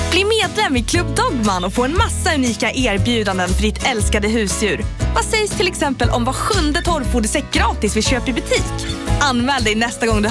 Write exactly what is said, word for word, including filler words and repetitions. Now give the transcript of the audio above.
Bli medlem i Club Dogman och få en massa unika erbjudanden för ditt älskade husdjur. Vad sägs till exempel om var sjunde torrfodersäck gratis vid köp i butik? Anmäl dig nästa gång du